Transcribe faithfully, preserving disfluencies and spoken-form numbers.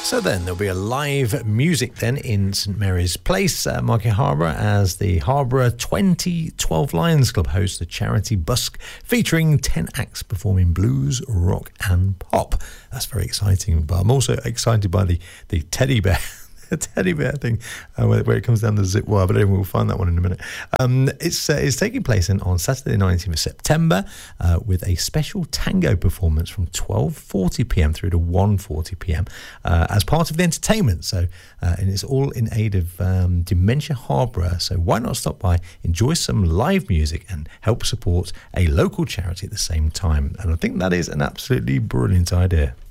So then there'll be a live music then in St Mary's Place, uh, Market Harbour, as the Harbour twenty twelve Lions Club hosts a charity busk featuring ten acts performing blues, rock and pop. That's very exciting, but I'm also excited by the, the teddy bear. A teddy bear thing uh, where, where it comes down the zip wire, but anyway, we'll find that one in a minute. Um, it's uh, it's taking place in, on Saturday the nineteenth of September uh, with a special tango performance from twelve forty p.m. through to one forty p.m. Uh, as part of the entertainment. So uh, and it's all in aid of um, Dementia Harborough. So why not stop by, enjoy some live music and help support a local charity at the same time? And I think that is an absolutely brilliant idea.